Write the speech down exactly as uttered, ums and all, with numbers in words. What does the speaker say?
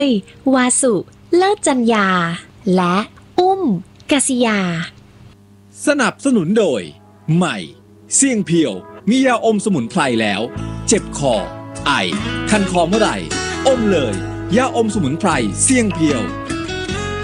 วาสุเลิศจัญญาและอุ้มกษิยาสนับสนุนโดยใหม่เสี่ยงเพียวมียาอมสมุนไพรแล้วเจ็บคอไอคันคอเมื่อไหร่อมเลยยาอมสมุนไพรเสี่ยงเพียว